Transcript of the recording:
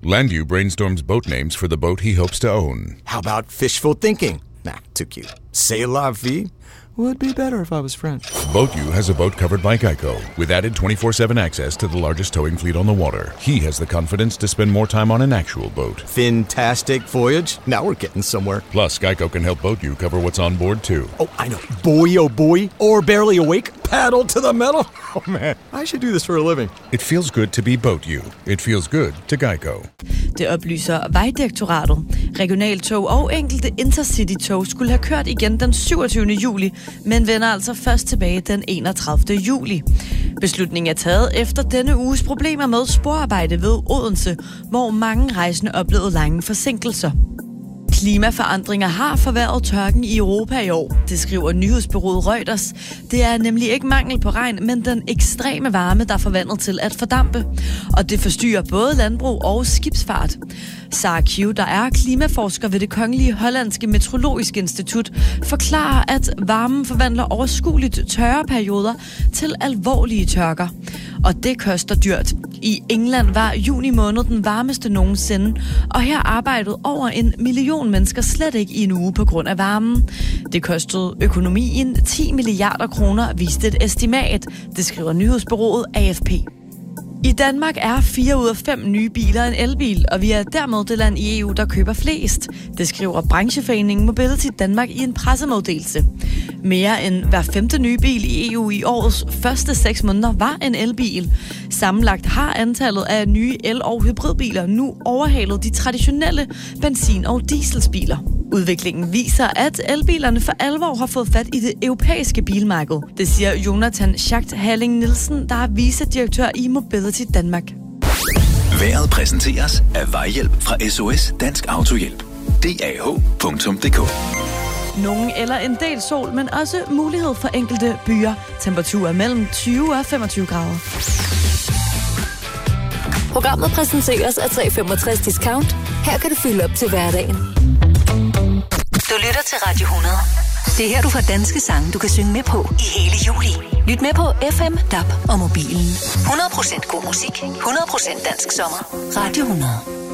Landu brainstorms boat names for the boat he hopes to own. How about fishful thinking? Nah, too cute. C'est la vie would be better if I was French. BoatU has a boat covered by Geico with added 24/7 access to the largest towing fleet on the water. He has the confidence to spend more time on an actual boat. Fantastic voyage. Now we're getting somewhere. Plus, Geico can help BoatU cover what's on board too. Oh, I know. Boy, oh boy. Or barely awake. Paddle to the metal. Oh man, I should do this for a living. It feels good to be BoatU. It feels good to Geico. Det oplyser Vejdirektoratet. Regionaltog og enkelte Intercity-tog skulle have kørt igen den 27. juli, men vender altså først tilbage den 31. juli. Beslutningen er taget efter denne uges problemer med sporarbejde ved Odense, hvor mange rejsende oplevede lange forsinkelser. Klimaforandringer har forværret tørken i Europa i år, det skriver nyhedsbureauet Reuters. Det er nemlig ikke mangel på regn, men den ekstreme varme, der får vandet til at fordampe. Og det forstyrrer både landbrug og skibsfart. Sarah Q, der er klimaforsker ved det kongelige hollandske meteorologiske institut, forklarer, at varmen forvandler overskueligt tørre perioder til alvorlige tørker. Og det koster dyrt. I England var juni måned den varmeste nogensinde, og her arbejdede over 1 million mennesker slet ikke i en uge på grund af varmen. Det kostede økonomien 10 milliarder kroner, viste et estimat, det skriver nyhedsbureauet AFP. I Danmark er 4 ud af 5 nye biler en elbil, og vi er dermed det land i EU, der køber flest. Det skriver brancheforeningen Mobility Danmark i en pressemeddelelse. Mere end hver 5. nye bil i EU i årets første 6 måneder var en elbil. Sammenlagt har antallet af nye el- og hybridbiler nu overhalet de traditionelle benzin- og dieselbiler. Udviklingen viser, at elbilerne for alvor har fået fat i det europæiske bilmarked. Det siger Jonathan Schacht Halling Nielsen, der er vicedirektør i Mobility Danmark. Vejret præsenteres af Vejhjælp fra SOS Dansk Autohjælp. DAH.dk. Nogen eller en del sol, men også mulighed for enkelte byer. Temperaturer mellem 20 og 25 grader. Programmet præsenteres af 365 Discount. Her kan du fylde op til hverdagen. Du lytter til Radio 100. Det er her, du får danske sange, du kan synge med på i hele juli. Lyt med på FM, DAB og mobilen. 100% god musik, 100% dansk sommer. Radio 100.